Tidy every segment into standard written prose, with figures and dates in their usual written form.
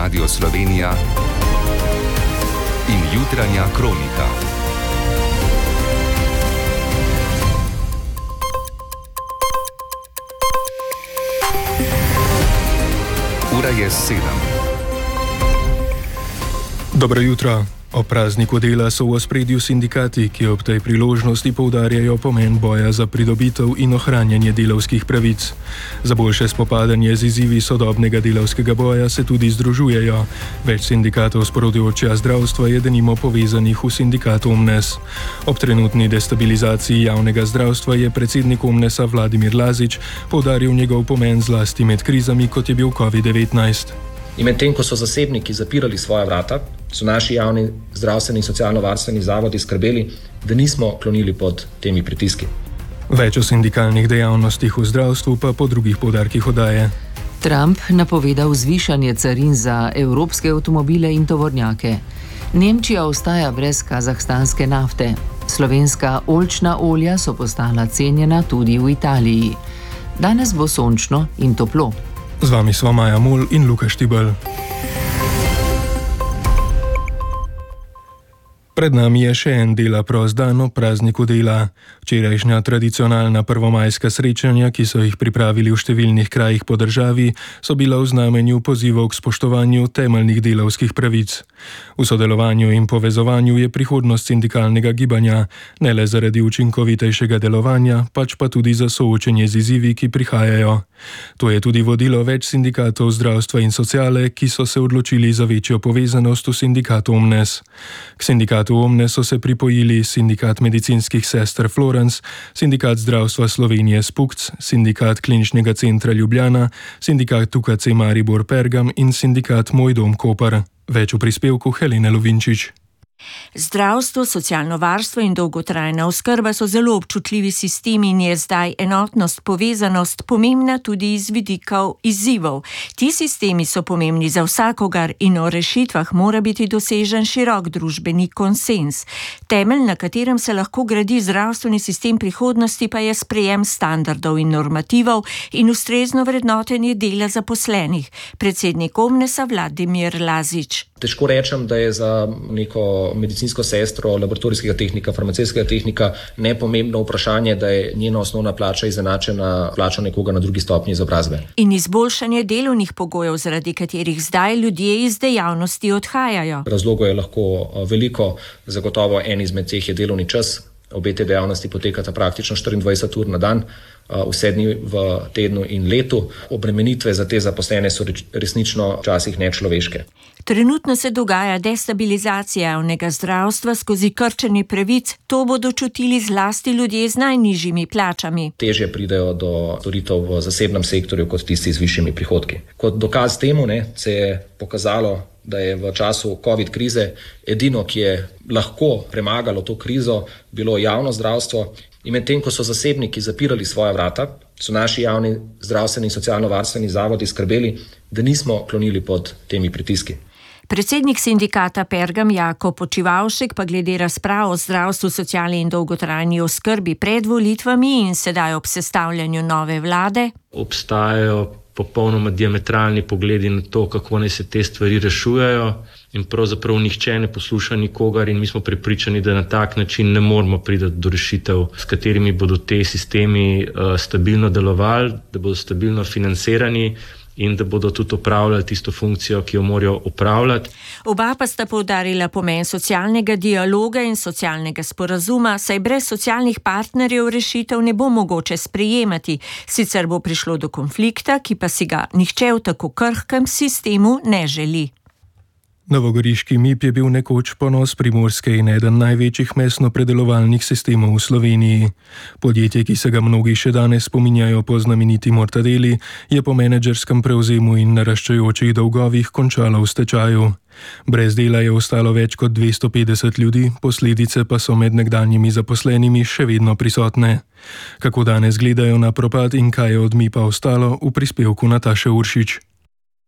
Radio Slovenija in jutranja kronika. Ura je 7. Dobro jutro. O prazniku dela so v ospredju sindikati, ki ob tej priložnosti poudarjajo pomen boja za pridobitev in ohranjanje delavskih pravic. Za boljše spopadanje z izzivi sodobnega delavskega boja se tudi združujejo. Več sindikatov s področja zdravstva je denimo povezanih v sindikatu Omnes. Ob trenutni destabilizaciji javnega zdravstva je predsednik Omnesa Vladimir Lazič poudaril njegov pomen zlasti med krizami, kot je bil COVID-19. In medtem, ko so zasebniki zapirali svoja vrata, so naši javni zdravstveni in socialno-varstveni zavodi skrbeli, da nismo klonili pod temi pritiski. Več o sindikalnih dejavnostih v zdravstvu pa po drugih poudarkih oddaje. Trump napovedal zvišanje carin za evropske avtomobile in tovornjake. Nemčija ostaja brez kazahstanske nafte. Slovenska oljčna olja so postala cenjena tudi v Italiji. Danes bo sončno in toplo. Z vami sva Maja Mol in Luka Štibel. Pred nami je še en dela prost dan o prazniku dela. Včerajšnja tradicionalna prvomajska srečanja, ki so jih pripravili v številnih krajih po državi, so bila v znamenju pozivov k spoštovanju temeljnih delavskih pravic. V sodelovanju in povezovanju je prihodnost sindikalnega gibanja, ne le zaradi učinkovitejšega delovanja, pač pa tudi za soočenje z izzivi, ki prihajajo. To je tudi vodilo več sindikatov zdravstva in sociale, ki so se odločili za večjo povezanost v sindikatu Omnes. K sindikatu Omnes so se pripojili sindikat medicinskih sester Florence, sindikat zdravstva Slovenije Spukc, sindikat kliničnega centra Ljubljana, sindikat UKC Maribor Pergam in sindikat Moj dom Koper. Več v prispevku Helene Lovinčič. Zdravstvo, socialno varstvo in dolgotrajna oskrba so zelo občutljivi sistemi in je zdaj enotnost, povezanost pomembna tudi iz vidikov izzivov. Ti sistemi so pomembni za vsakogar in o rešitvah mora biti dosežen širok družbeni konsens. Temelj, na katerem se lahko gradi zdravstveni sistem prihodnosti, pa je sprejem standardov in normativov in ustrezno vrednotenje dela zaposlenih. Predsednik Omnesa Vladimir Lazič. Težko rečem, da je za neko medicinsko sestro, laboratorijskega tehnika, farmacevtskega tehnika nepomembno vprašanje, da je njena osnovna plača izenačena plačo nekoga na drugi stopnji izobrazbe. In izboljšanje delovnih pogojev, zaradi katerih zdaj ljudje iz dejavnosti odhajajo. Razlogov je lahko veliko, zagotovo en izmed teh je delovni čas. Obe te dejavnosti potekata praktično 24 ur na dan, vse dni v tednu in letu. Obremenitve za te zaposlene so resnično včasih nečloveške. Trenutno se dogaja destabilizacija javnega zdravstva skozi krčenje pravic. To bodo čutili zlasti ljudje z najnižjimi plačami. Težje pridejo do storitev v zasebnem sektorju kot tisti z višjimi prihodki. Kot dokaz temu se je pokazalo, da je v času COVID krize edino, ki je lahko premagalo to krizo, bilo javno zdravstvo. In medtem, ko so zasebniki zapirali svoja vrata, so naši javni zdravstveni in socialno-varstveni zavodi skrbeli, da nismo klonili pod temi pritiski. Predsednik sindikata Pergam Jako Počivavšek pa glede razprav o zdravstvu, sociali in dolgotrajni oskrbi pred volitvami in sedaj ob sestavljanju nove vlade. Obstajajo popolnoma diametralni pogledi na to, kako naj se te stvari rešujejo in pravzaprav nihče ne posluša nikogar in mi smo prepričani, da na tak način ne moramo priti do rešitev, s katerimi bodo te sistemi stabilno delovali, da bodo stabilno financirani in da bodo tudi opravljali tisto funkcijo, ki jo morajo opravljati. Oba pa sta poudarila pomen socialnega dialoga in socialnega sporazuma, saj brez socialnih partnerjev rešitev ne bo mogoče sprejemati. Sicer bo prišlo do konflikta, ki pa si ga nihče v tako krhkem sistemu ne želi. Novogoriški MIP je bil nekoč ponos Primorske in eden največjih mesno-predelovalnih sistemov v Sloveniji. Podjetje, ki se ga mnogi še danes spominjajo po znameniti Mortadeli, je po menedžerskem prevzemu in naraščajočih dolgovih končalo v stečaju. Brez dela je ostalo več kot 250 ljudi, posledice pa so med nekdanjimi zaposlenimi še vedno prisotne. Kako danes gledajo na propad in kaj je od MIP-a ostalo, v prispevku Nataše Uršič.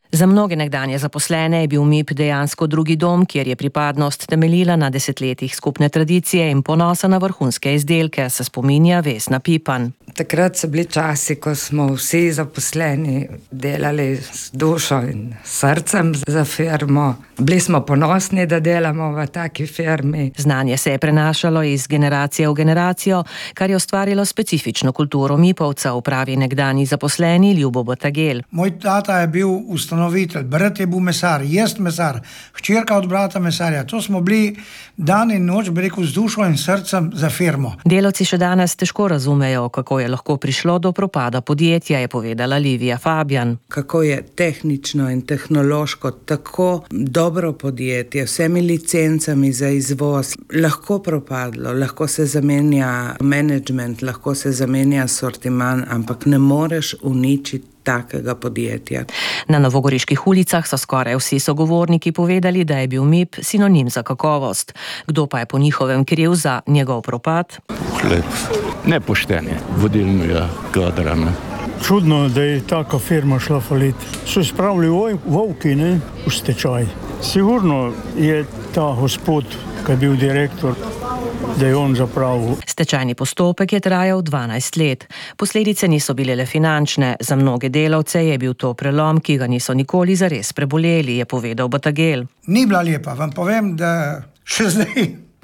Za mnoge nekdanje zaposlene je bil MIP dejansko drugi dom, kjer je pripadnost temeljila na desetletjih skupne tradicije in ponosa na vrhunske izdelke, se spominja Vesna Pipan. Takrat so bili časi, ko smo vsi zaposleni delali z dušo in srcem za firmo. Bili smo ponosni, da delamo v taki firmi. Znanje se je prenašalo iz generacije v generacijo, kar je ustvarilo specifično kulturo MIP-ovcev, pravi nekdanji zaposleni Ljubo Botagel. Moj tata je bil ustanovitelj, brat je bil mesar, jaz mesar, hčerka od brata mesarja. To smo bili dan in noč, bi rekel, z dušo in srcem za firmo. Delavci še danes težko razumejo, kako je lahko prišlo do propada podjetja, je povedala Livija Fabian. Kako je tehnično in tehnološko tako dobro podjetje, vsemi licencami za izvoz, lahko propadlo, lahko se zamenja management, lahko se zamenja sortiman, ampak ne moreš uničiti takega podjetja. Na novogoriških ulicah so skoraj vsi sogovorniki povedali, da je bil MIP sinonim za kakovost. Kdo pa je po njihovem kriv za njegov propad? Nepoštenje vodilnega kadra. Čudno, da je taka firma šla falit. So spravili volki v stečaj. Sigurno je ta gospod, ki je bil direktor, da je on zapravil. Stečajni postopek je trajal 12 let. Posledice niso bile le finančne. Za mnoge delavce je bil to prelom, ki ga niso nikoli zares preboleli, je povedal Botagel. Ni bila lepa, vam povem, da še zdaj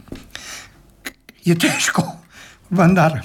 je težko, vendar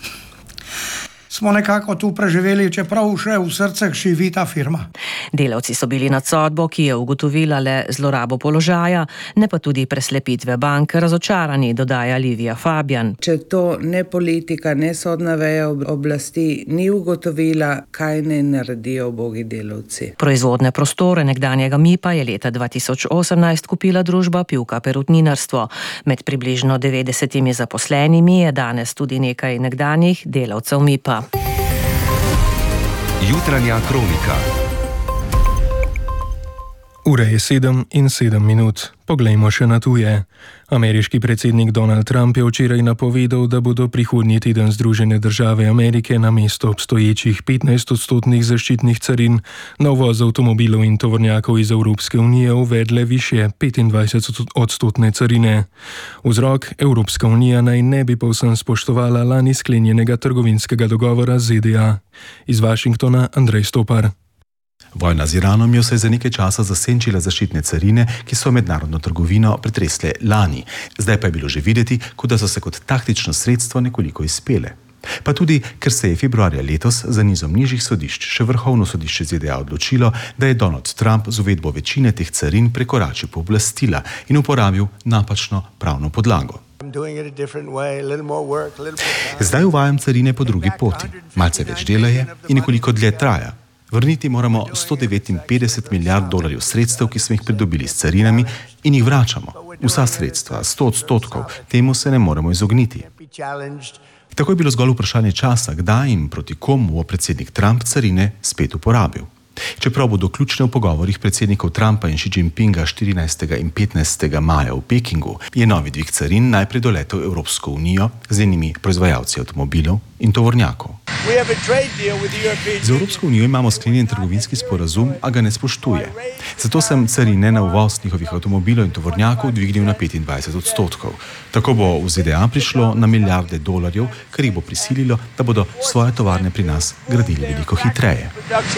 smo nekako tu preživeli, čeprav še v srceh živi ta firma. Delavci so bili nad sodbo, ki je ugotovila le zlorabo položaja, ne pa tudi preslepitve bank, razočarani, dodaja Livija Fabian. Če to ne politika, ne sodna veja oblasti ni ugotovila, kaj ne naredijo ubogi delavci. Proizvodne prostore nekdanjega MIP-a je leta 2018 kupila družba Pivka Perutninarstvo. Med približno 90 zaposlenimi je danes tudi nekaj nekdanjih delavcev MIP-a. Jutranja kronika. Ura je 7:07. Poglejmo še na tuje. Ameriški predsednik Donald Trump je včeraj napovedal, da bodo prihodnji teden Združene države Amerike namesto obstoječih 15% zaščitnih carin na uvoz avtomobilov in tovornjakov iz Evropske unije uvedle višje 25% carine. Vzrok: Evropska unija naj ne bi povsem spoštovala lani sklenjenega trgovinskega dogovora z ZDA. Iz Washingtona Andrej Stopar. Vojna z Iranom je vsaj za nekaj časa zasenčila zaščitne carine, ki so mednarodno trgovino pretresle lani. Zdaj pa je bilo že videti, kot da so se kot taktično sredstvo nekoliko izpele. Pa tudi, ker se je februarja letos za nizom nižjih sodišč še vrhovno sodišče ZDA odločilo, da je Donald Trump z uvedbo večine teh carin prekoračil pooblastila in uporabil napačno pravno podlago. Zdaj uvajam carine po drugi poti. Malce več dela je in nekoliko dlje traja. Vrniti moramo $159 milijard sredstev, ki smo jih pridobili s carinami, in jih vračamo. Vsa sredstva, 100%, temu se ne moremo izogniti. Tako je bilo zgolj vprašanje časa, kdaj in proti komu bo predsednik Trump carine spet uporabil. Čeprav bodo ključne v pogovorih predsednikov Trumpa in Xi Jinpinga 14. in 15. maja v Pekingu, je novi dvig carin najprej doletel Evropsko unijo z njenimi proizvajalci avtomobilov in tovornjakov. Z Evropsko unijo imamo sklenjen trgovinski sporazum, a ga ne spoštuje. Zato sem carine na uvoz njihovih avtomobilov in tovornjakov dvignil na 25%. Tako bo v ZDA prišlo na milijarde dolarjev, kar jih bo prisililo, da bodo svoje tovarne pri nas gradili veliko hitreje.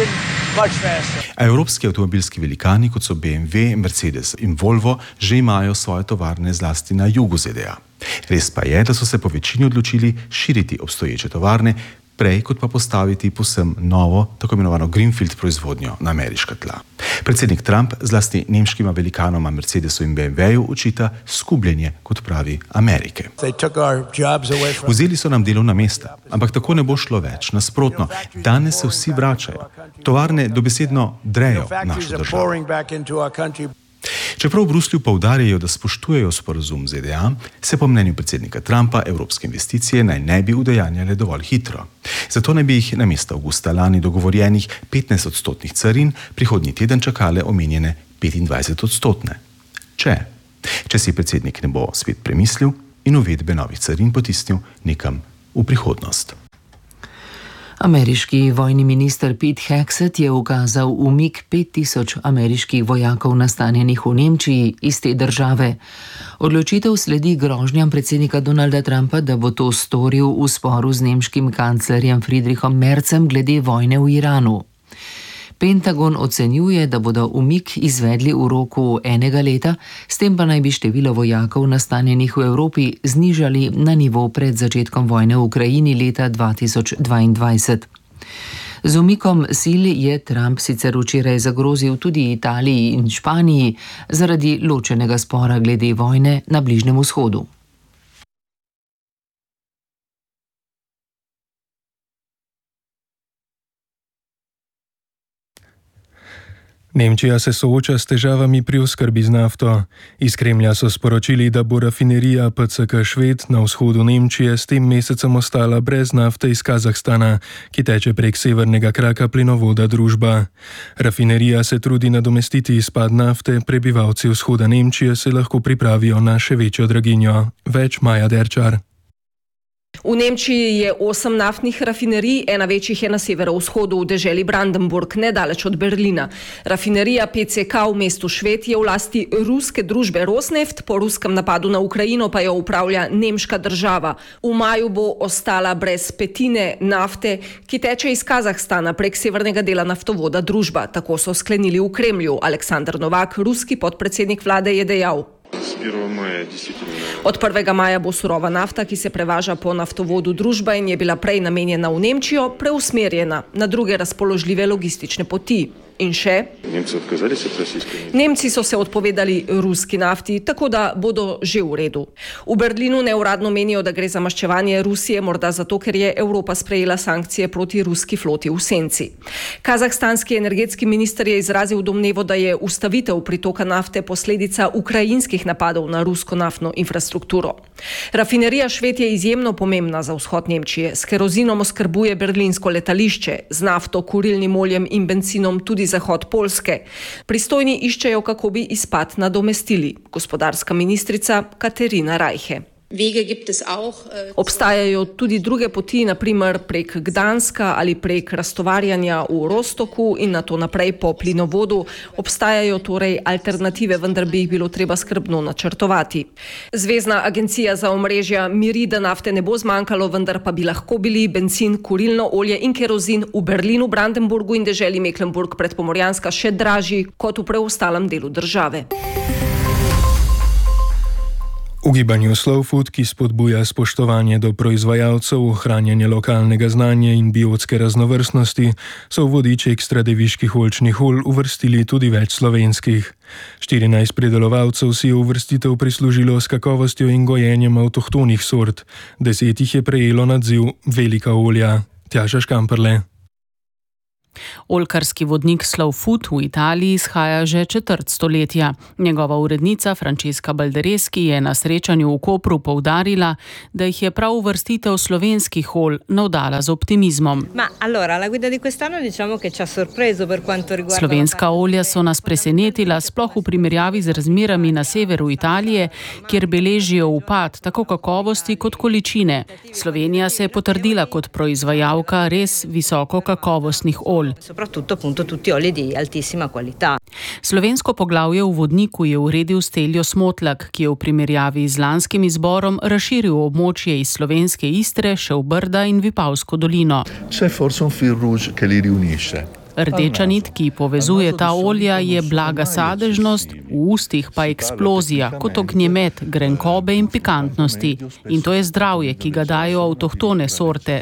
A evropski avtomobilski velikani, kot so BMW, Mercedes in Volvo, že imajo svoje tovarne zlasti na jugu ZDA. Res pa je, da so se po večini odločili širiti obstoječe tovarne, prej kot pa postaviti povsem novo, tako imenovano greenfield proizvodnjo na ameriška tla. Predsednik Trump zlasti nemškima velikanoma Mercedesu in BMW-ju očita skubljenje, kot pravi, Amerike. Vzeli so nam delovna mesta, ampak tako ne bo šlo več. Nasprotno, danes se vsi vračajo. Tovarne dobesedno drejo našo državo. Čeprav v Bruslju poudarjajo, da spoštujejo sporazum ZDA, se po mnenju predsednika Trumpa evropske investicije naj ne bi udejanjale dovolj hitro. Zato naj bi jih namesto avgusta lani dogovorjenih 15% carin prihodnji teden čakale omenjene 25%. Če si predsednik ne bo spet premislil in uvedbe novih carin potisnil nekam v prihodnost. Ameriški vojni minister Pete Hegseth je ukazal umik 5000 ameriških vojakov nastanjenih v Nemčiji iz te države. Odločitev sledi grožnjam predsednika Donalda Trumpa, da bo to storil v sporu z nemškim kanclerjem Friedrichom Merzem glede vojne v Iranu. Pentagon ocenjuje, da bodo umik izvedli v roku 1 leta, s tem pa naj bi število vojakov nastanjenih v Evropi znižali na nivo pred začetkom vojne v Ukrajini leta 2022. Z umikom sil je Trump sicer včeraj zagrozil tudi Italiji in Španiji zaradi ločenega spora glede vojne na Bližnjem vzhodu. Nemčija se sooča s težavami pri oskrbi z nafto. Iz Kremlja so sporočili, da bo rafinerija PCK Šved na vzhodu Nemčije s tem mesecem ostala brez nafte iz Kazahstana, ki teče prek severnega kraka plinovoda Družba. Rafinerija se trudi nadomestiti izpad nafte, prebivalci vzhoda Nemčije se lahko pripravijo na še večjo draginjo. Več Maja Derčar. V Nemčiji je 8 naftnih rafinerij, ena večjih je na severovzhodu v deželi Brandenburg, nedaleč od Berlina. Rafinerija PCK v mestu Šved je v lasti ruske družbe Rosneft, po ruskem napadu na Ukrajino pa jo upravlja nemška država. V maju bo ostala brez petine nafte, ki teče iz Kazahstana prek severnega dela naftovoda Družba. Tako so sklenili v Kremlju. Aleksandar Novak, ruski podpredsednik vlade, je dejal: Od 1. maja bo surova nafta, ki se prevaža po naftovodu Družba in je bila prej namenjena v Nemčijo, preusmerjena na druge razpoložljive logistične poti. In še? Nemci so se odpovedali ruski nafti, tako da bodo že v redu. V Berlinu neuradno menijo, da gre za maščevanje Rusije, morda zato, ker je Evropa sprejela sankcije proti ruski floti v senci. Kazahstanski energetski minister je izrazil domnevo, da je ustavitev pritoka nafte posledica ukrajinskih napadov na rusko naftno infrastrukturo. Rafinerija Šved je izjemno pomembna za vzhod Nemčije. S kerozinom oskrbuje berlinsko letališče, z nafto, kurilnim oljem in benzinom tudi zahod Poljske. Pristojni iščejo, kako bi izpad nadomestili. Gospodarska ministrica Katerina Reiche. Obstajajo tudi druge poti, naprimer prek Gdanska ali prek raztovarjanja v Rostoku in nato naprej po plinovodu. Obstajajo torej alternative, vendar bi jih bilo treba skrbno načrtovati. Zvezna agencija za omrežja miri, da nafte ne bo zmanjkalo, vendar pa bi lahko bili bencin, kurilno olje in kerozin v Berlinu, Brandenburgu in deželi Mecklenburg predpomorjanska še dražji kot v preostalem delu države. V gibanju Slow Food, ki spodbuja spoštovanje do proizvajalcev, ohranjanje lokalnega znanja in biotske raznovrstnosti, so v vodič ekstra deviških oljčnih olj uvrstili tudi več slovenskih. 14 pridelovalcev si je uvrstitev prislužilo s kakovostjo in gojenjem avtohtonih sort, 10 jih je prejelo nadziv Velika olja. Tjaša Škamperle. Oljkarski vodnik Slow Food v Italiji izhaja že četrt stoletja. Njegova urednica Francesca Baldereschi je na srečanju v Kopru poudarila, da jih je prav uvrstitev slovenskih olj navdala z optimizmom. Slovenska olja so nas presenetila, sploh v primerjavi z razmerami na severu Italije, kjer beležijo upad tako kakovosti kot količine. Slovenija se je potrdila kot proizvajalka res visoko kakovostnih olj. Slovensko poglavje v vodniku je uredil Steljo Smotlak, ki je v primerjavi z lanskim izborom razširil območje iz slovenske Istre še v Brda in Vipavsko dolino. Rdeča nit, ki povezuje ta olja, je blaga sadežnost, v ustih pa eksplozija, kot ognjemet, grenkobe in pikantnosti. In to je zdravje, ki ga dajo avtohtone sorte.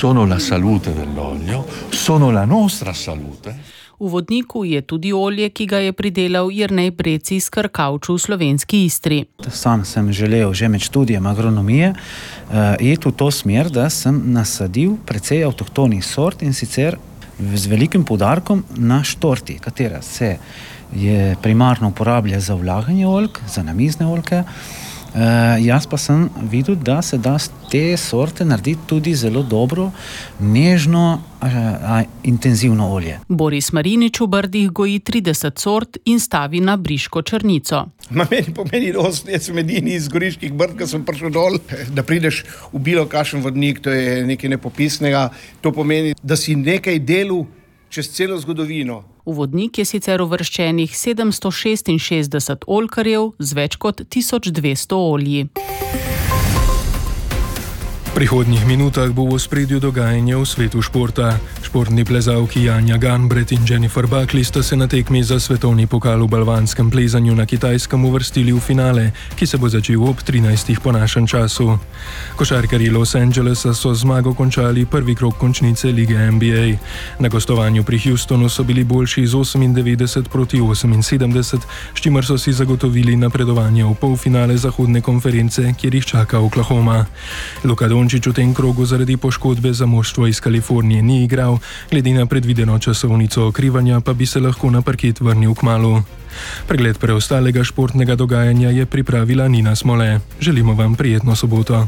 V vodniku je tudi olje, ki ga je pridelal Jernej Breci iz Krkavču v slovenski Istri. Sam sem želel že med študijem agronomije iti v to smer, da sem nasadil precej avtohtonih sort in sicer z velikim poudarkom na štorti, katera se je primarno uporablja za vlaganje oljk, za namizne oljke, Jaz pa sem videl, da se da te sorte narediti tudi zelo dobro, nežno, intenzivno olje. Boris Marinič v Brdih goji 30 sort in stavi na briško črnico. Meni pomeni dost, jaz sem edini iz Goriških Brd, ko sem prišel dol, da prideš v bilo kakšen vodnik, to je nekaj nepopisnega. To pomeni, da si nekaj delal čez celo zgodovino. V vodnik je sicer uvrščenih 766 oljkarjev z več kot 1200 olji. V prihodnjih minutah bo v ospredju dogajanje v svetu športa. Športni plezalki Janja Ganbret in Jennifer Buckley sta se na tekmi za svetovni pokal v balvanskem plezanju na Kitajskem uvrstili v finale, ki se bo začel ob 13. po našem času. Košarkarji Los Angelesa so zmago končali prvi krog končnice lige NBA. Na gostovanju pri Houstonu so bili boljši z 98 proti 78, s čimer so si zagotovili napredovanje v polfinale zahodne konference, kjer jih čaka Oklahoma. Luka Dončić v tem krogu zaradi poškodbe za moštvo iz Kalifornije ni igral, glede na predvideno časovnico okrivanja pa bi se lahko na parket vrnil kmalu. Pregled preostalega športnega dogajanja je pripravila Nina Smole. Želimo vam prijetno soboto.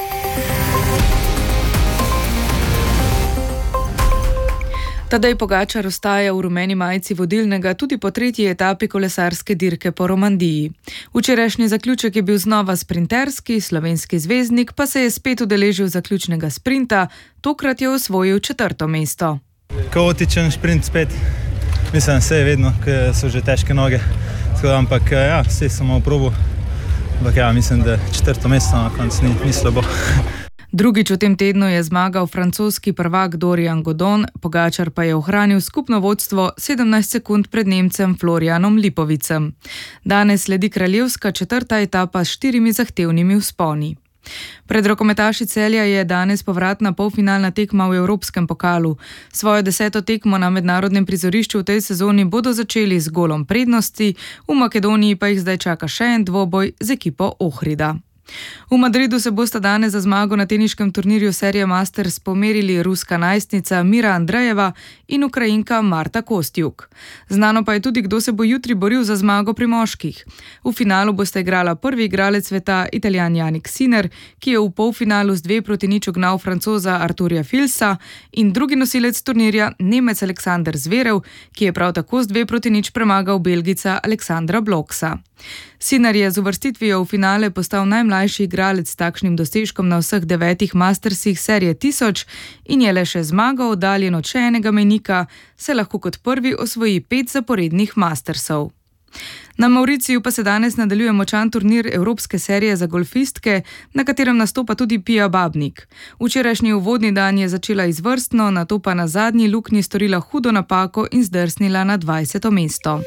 Tadej Pogačar ostaja v rumeni majici vodilnega tudi po tretji etapi kolesarske dirke po Romandiji. Včerajšnji zaključek je bil znova sprinterski, slovenski zvezdnik pa se je spet udeležil zaključnega sprinta, tokrat je osvojil 4. mesto. Kaotičen sprint spet, mislim, vse je vedno, ker so že težke noge, ampak vse samo v probu, ampak mislim, da 4. mesto na koncu ni slabo. Drugič v tem tednu je zmagal francoski prvak Dorian Godon, Pogačar pa je ohranil skupno vodstvo 17 sekund pred Nemcem Florianom Lipovicem. Danes sledi kraljevska 4. etapa s 4 zahtevnimi vzponi. Pred rokometaši Celja je danes povratna polfinalna tekma v Evropskem pokalu. Svojo 10. tekmo na mednarodnem prizorišču v tej sezoni bodo začeli z golom prednosti, v Makedoniji pa jih zdaj čaka še en dvoboj z ekipo Ohrida. V Madridu se bosta danes za zmago na teniškem turnirju serije Masters pomerili ruska najstnica Mira Andrejeva in Ukrajinka Marta Kostjuk. Znano pa je tudi, kdo se bo jutri boril za zmago pri moških. V finalu bosta igrala prvi igralec sveta, Italijan Jannik Sinner, ki je v polfinalu z 2-0 ugnal Francoza Arturja Filsa, in drugi nosilec turnirja, Nemec Aleksander Zverev, ki je prav tako z 2-0 premagal Belgica Aleksandra Bloksa. Sinner je z uvrstitvijo v finale postal najmlajši igralec s takšnim dosežkom na vseh 9 Mastersih serije 1000 in je le še zmago oddaljen od še enega mejnika, se lahko kot prvi osvoji 5 zaporednih Mastersov. Na Mauriciju pa se danes nadaljuje močan turnir Evropske serije za golfistke, na katerem nastopa tudi Pia Babnik. Včerajšnji uvodni dan je začela izvrstno, nato pa na zadnji luknji storila hudo napako in zdrsnila na 20. mesto.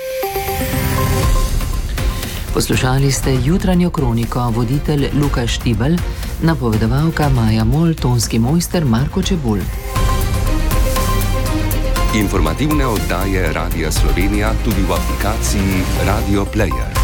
Poslušali ste jutranjo kroniko, voditelj Luka Štibelj, napovedovalka Maja Mol, tonski mojster Marko Čebulj. Informativne oddaje Radia Slovenija tudi v aplikaciji Radio Player.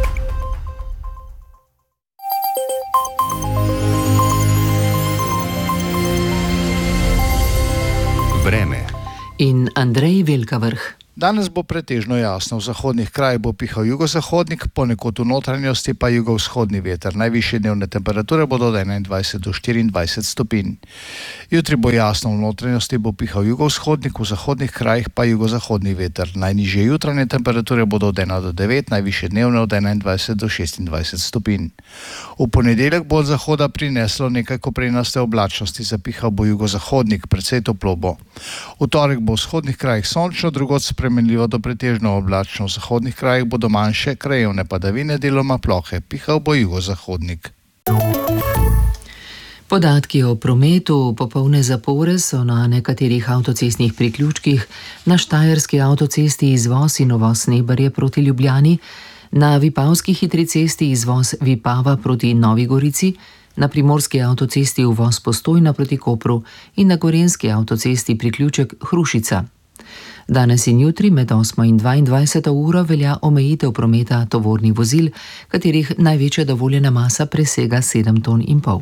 Vreme in Andrej Velkavrh. Danes bo pretežno jasno, v zahodnih krajih bo pihal jugozahodnik, ponekod v notranjosti pa jugovzhodni veter. Najvišje dnevne temperature bodo od 21 do 24 stopinj. Jutri bo jasno, v notranjosti bo pihal jugovzhodnik, v zahodnih krajih pa jugozahodni veter. Najnižje jutranje temperature bodo od 1 do 9, najvišje dnevne od 21 do 26 stopinj. V ponedeljek bo od zahoda prineslo nekaj koprenaste oblačnosti, zapihal bo jugozahodnik, precej toplo bo. V torek bo v vzhodnih krajih sončno, drugod spremenljivo do pretežno oblačno. V zahodnih krajih bodo manjše krajevne padavine, deloma plohe, pihal bo jugozahodnik. Podatki o prometu popolne zapore so na nekaterih avtocestnih priključkih, na Štajerski avtocesti izvoz in uvoz Snebarje proti Ljubljani, na Vipavski hitri cesti izvoz Vipava proti Novi Gorici, na Primorski avtocesti uvoz Postojna proti Kopru in na Gorenjski avtocesti priključek Hrušica. Danes in jutri med 8 in 22 uro velja omejitev prometa tovornih vozil, katerih največja dovoljena masa presega 7,5 ton.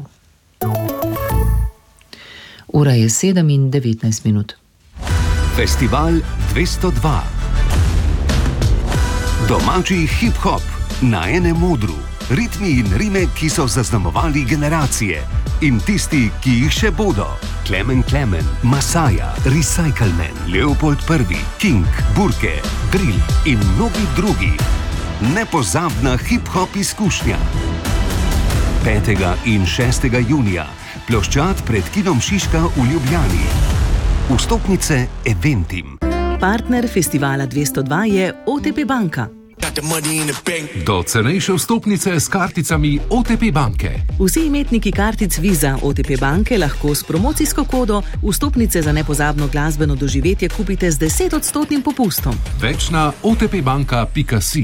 Ura je 7 in 19 minut. Festival 202. Domači hip-hop na enem odru. ritmi in rime, ki so zaznamovali generacije in tisti, ki jih še bodo. Klemen, Masaja, Recycleman, Leopold I, King, Burke, Drill in mnogi drugi. Nepozabna hip-hop izkušnja. 5. in 6. junija, ploščad pred kinom Šiška v Ljubljani. Vstopnice Eventim. Partner festivala 202 je OTP Banka. Do cenejše vstopnice s karticami OTP banke. Vsi imetniki kartic Visa OTP banke lahko s promocijsko kodo vstopnice za nepozabno glasbeno doživetje kupite z 10% popustom. Več na otpbanka.si.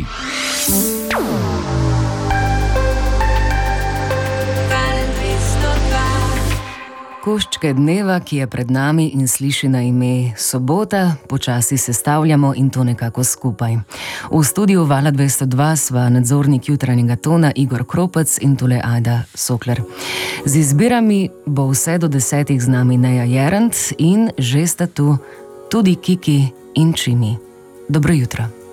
Koščke dneva, ki je pred nami in sliši na ime sobota, počasi sestavljamo in to nekako skupaj. V studiu Vala 202 sva nadzornik jutranjega tona Igor Kropec in tule Ajda Sokler. Z izbirami bo vse do 10 z nami Neja Jerant in že sta tu tudi Kiki in Čimi. Dobro jutro.